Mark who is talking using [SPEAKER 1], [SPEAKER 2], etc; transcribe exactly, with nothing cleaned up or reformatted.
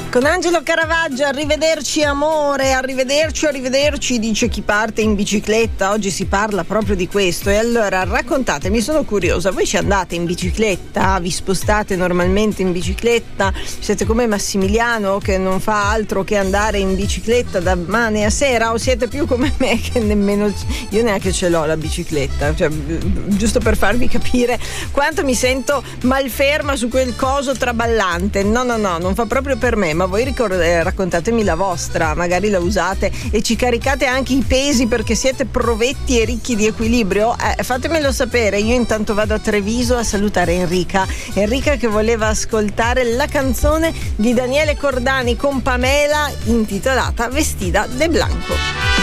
[SPEAKER 1] Con Angelo Caravaggio, arrivederci amore, arrivederci, arrivederci, dice chi parte in bicicletta. Oggi si parla proprio di questo. E allora raccontatemi, sono curiosa, voi ci andate in bicicletta? Vi spostate normalmente in bicicletta? Siete come Massimiliano che non fa altro che andare in bicicletta da mane a sera, o siete più come me che nemmeno, io neanche ce l'ho la bicicletta, cioè, giusto per farvi capire quanto mi sento malferma su quel coso traballante. No no no, non fa proprio per me. Ma voi ricord- eh, raccontatemi la vostra, magari la usate e ci caricate anche i pesi perché siete provetti e ricchi di equilibrio. Eh, fatemelo sapere. Io intanto vado a Treviso a salutare Enrica Enrica che voleva ascoltare la canzone di Daniele Cordani con Pamela intitolata Vestida de Blanco.